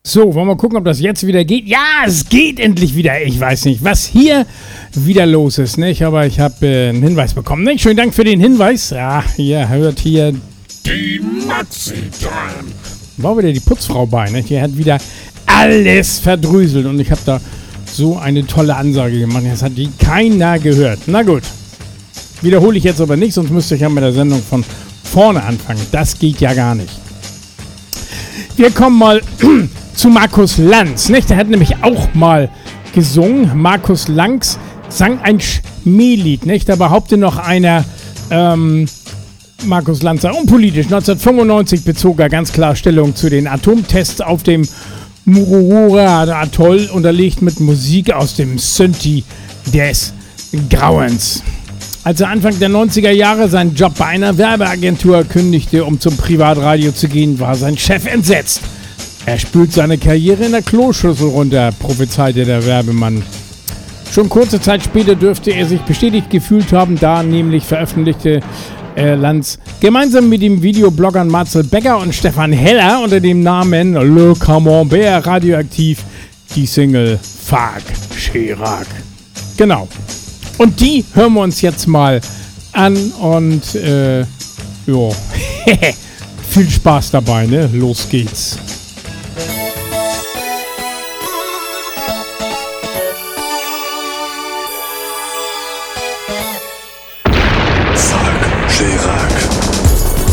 So, wollen wir gucken, ob das jetzt wieder geht? Ja, es geht endlich wieder. Ich weiß nicht, was hier wieder los ist, nicht? Aber ich habe einen Hinweis bekommen. Nicht? Schönen Dank für den Hinweis. Ja, ihr hört hier die Matzi-Time. War wieder die Putzfrau bei, nicht? Die hat wieder alles verdrüselt und ich habe da so eine tolle Ansage gemacht. Das hat die keiner gehört. Na gut, wiederhole ich jetzt aber nicht, sonst müsste ich ja mit der Sendung von vorne anfangen. Das geht ja gar nicht. Wir kommen mal zu Markus Lanz, nicht? Der hat nämlich auch mal gesungen. Markus Lanz sang ein Schmählied, nicht? Da behaupte noch einer, Markus Lanz sei unpolitisch. 1995 bezog er ganz klar Stellung zu den Atomtests auf dem Mururoa Atoll, unterlegt mit Musik aus dem Synthi des Grauens. Als er Anfang der 90er Jahre seinen Job bei einer Werbeagentur kündigte, um zum Privatradio zu gehen, war sein Chef entsetzt. Er spült seine Karriere in der Kloschüssel runter, prophezeite der Werbemann. Schon kurze Zeit später dürfte er sich bestätigt gefühlt haben, da nämlich veröffentlichte Lanz gemeinsam mit dem Videobloggern Marcel Becker und Stefan Heller unter dem Namen Le Camembert radioaktiv die Single Fuck Chirac. Genau. Und die hören wir uns jetzt mal an und viel Spaß dabei, ne? Los geht's.